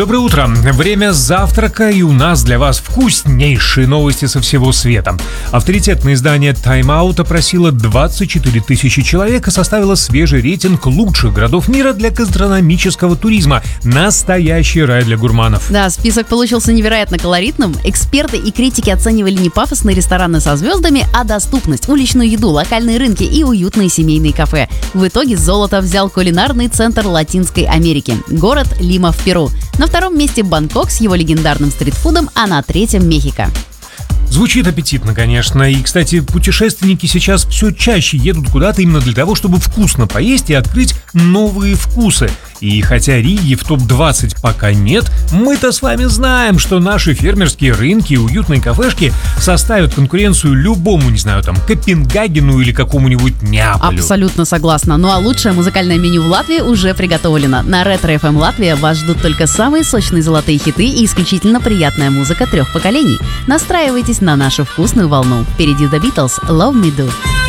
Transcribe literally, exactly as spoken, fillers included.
Доброе утро. Время завтрака, и у нас для вас вкуснейшие новости со всего света. Авторитетное издание Time Out опросило двадцать четыре тысячи человек и составило свежий рейтинг лучших городов мира для гастрономического туризма. Настоящий рай для гурманов. Да, список получился невероятно колоритным. Эксперты и критики оценивали не пафосные рестораны со звездами, а доступность, уличную еду, локальные рынки и уютные семейные кафе. В итоге золото взял кулинарный центр Латинской Америки – город Лима в Перу. На втором месте Бангкок с его легендарным стритфудом, а на третьем Мехико. Звучит аппетитно, конечно. И, кстати, путешественники сейчас все чаще едут куда-то именно для того, чтобы вкусно поесть и открыть новые вкусы. И хотя Риги в топ двадцать пока нет, мы-то с вами знаем, что наши фермерские рынки и уютные кафешки составят конкуренцию любому, не знаю, там, Копенгагену или какому-нибудь Неаполю. Абсолютно согласна. Ну а лучшее музыкальное меню в Латвии уже приготовлено. На Ретро эф эм Латвия вас ждут только самые сочные золотые хиты и исключительно приятная музыка трех поколений. Настраивайтесь на нашу вкусную волну. Впереди The Beatles, Love Me Do.